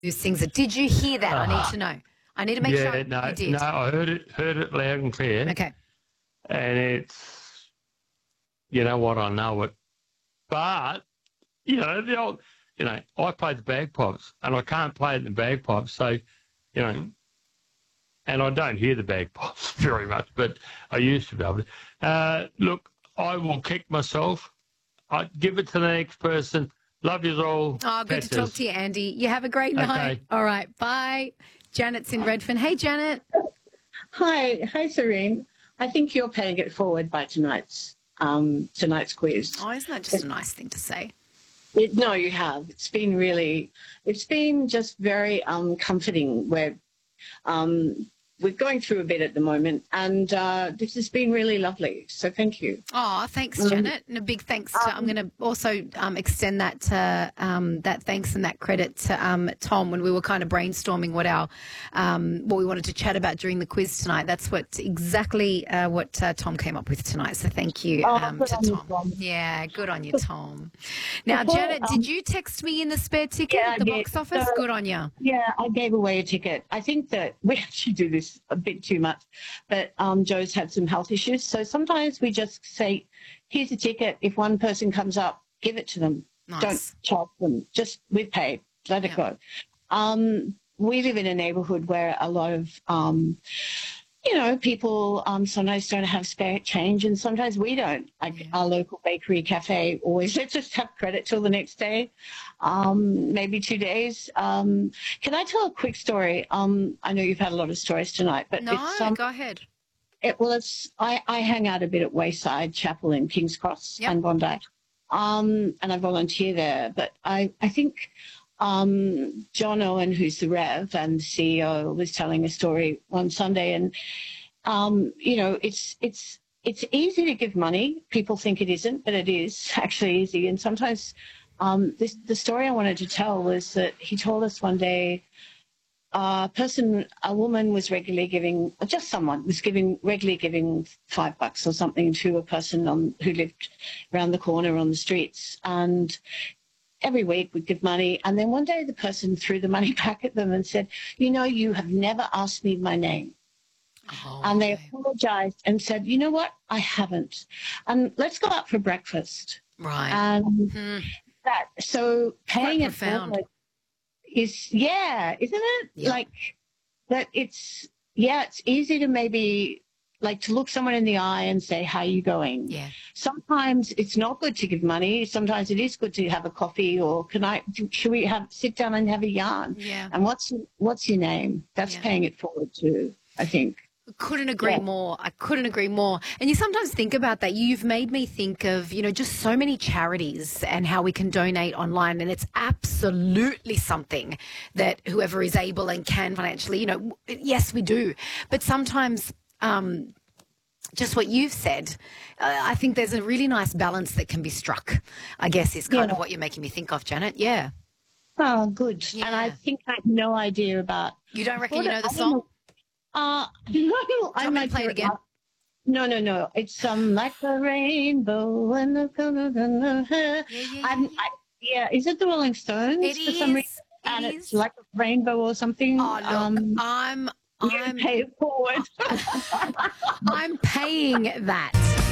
Who sings it? Did you hear that? I need to know. I need to make sure you did. No, I heard it loud and clear. Okay. And it's, you know what, I know it. But, the old, I play the bagpipes and I can't play it in the bagpipes. So, and I don't hear the bagpipes very much, but I used to be able to. Look, I will kick myself. I give it to the next person. Love you all. Oh, good to talk to you, Andy. You have a great night. Okay. All right, bye. Janet's in Redfern. Hey, Janet. Hi, Serene. I think you're paying it forward by tonight's quiz. Oh, isn't that just a nice thing to say? No, you have. It's been just very comforting. We're going through a bit at the moment, and this has been really lovely. So thank you. Oh, thanks, Janet, and a big thanks to. I'm going to also extend that that thanks and that credit to Tom when we were kind of brainstorming what we wanted to chat about during the quiz tonight. That's exactly what Tom came up with tonight. So thank you to Tom. Yeah, good on you, Tom. Now, Janet, did you text me in the spare ticket at the box office? So, good on you. Yeah, I gave away a ticket. I think that we actually do this a bit too much, but Joe's had some health issues, so sometimes we just say, here's a ticket. If one person comes up, give it to them. Nice. Don't charge them. Just, we've paid, let it go. We live in a neighborhood where a lot of people sometimes don't have spare change, and sometimes we don't. Like our local bakery cafe always lets us have credit till the next day, maybe 2 days. Can I tell a quick story? I know you've had a lot of stories tonight, but No, go ahead. I hang out a bit at Wayside Chapel in King's Cross and Bondi, and I volunteer there. But I think John Owen, who's the Rev and the CEO, was telling a story one Sunday, and it's easy to give money. People think it isn't, but it is actually easy. And sometimes the story I wanted to tell was that he told us one day a woman was regularly giving, just someone was regularly giving $5 or something to a person who lived around the corner on the streets, and every week we'd give money. And then one day the person threw the money back at them and said, you have never asked me my name. Oh, and they apologized and said, you know what? I haven't. And let's go out for breakfast. Right. And so paying it forward is, isn't it? Yeah. Like that it's easy to maybe to look someone in the eye and say, how are you going? Yeah. Sometimes it's not good to give money. Sometimes it is good to have a coffee, or should we sit down and have a yarn? Yeah. And what's your name? That's paying it forward too, I think. Couldn't agree more. I couldn't agree more. And you sometimes think about that. You've made me think of, just so many charities and how we can donate online. And it's absolutely something that whoever is able and can financially, yes, we do. But sometimes just what you've said, I think there's a really nice balance that can be struck, I guess, is kind of what you're making me think of, Janet. Yeah. Oh, good. Yeah. And I think I have no idea about... You don't reckon you know the song? No, I might play it again. No. It's like a rainbow and is it the Rolling Stones? It for some reason? And it's like a rainbow or something. Oh, look, I'm pay it forward. I'm paying that.